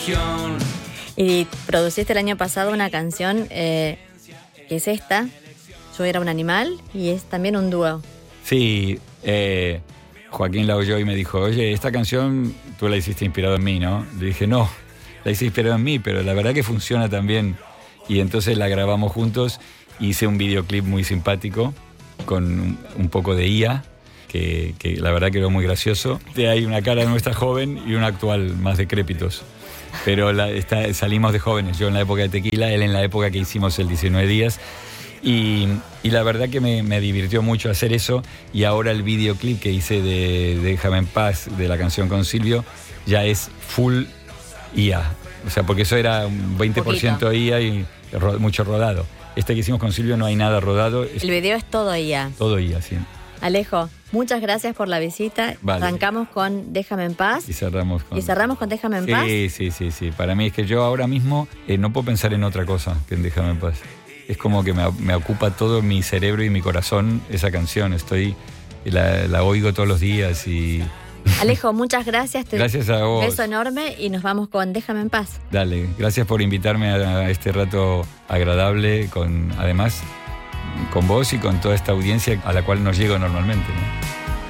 Y produciste el año pasado una canción que es esta, Yo era un animal, y es también un dúo. Sí, Joaquín la oyó y me dijo, oye, esta canción tú la hiciste inspirado en mí, ¿no? Le dije, no, la hice inspirado en mí, pero la verdad que funciona también. Y entonces la grabamos juntos, hice un videoclip muy simpático con un poco de IA, que la verdad quedó muy gracioso. Hay una cara nuestra joven y una actual más decrépitos. Pero salimos de jóvenes, yo en la época de Tequila, él en la época que hicimos el 19 días. Y la verdad que me divirtió mucho hacer eso. Y ahora el videoclip que hice de Déjame en Paz, de la canción con Silvio, ya es full IA. O sea, porque eso era un 20% IA y mucho rodado. Este que hicimos con Silvio no hay nada rodado. El video es todo IA. Todo IA, sí. Alejo, muchas gracias por la visita. Vale. Arrancamos con Déjame en Paz. Y cerramos con Déjame en Paz. Sí. Para mí es que yo ahora mismo no puedo pensar en otra cosa que en Déjame en Paz. Es como que me ocupa todo mi cerebro y mi corazón esa canción. La oigo todos los días y... Alejo, muchas gracias. Gracias a vos. Un beso enorme y nos vamos con Déjame en Paz. Dale, gracias por invitarme a este rato agradable, además con vos y con toda esta audiencia a la cual no llego normalmente, ¿no?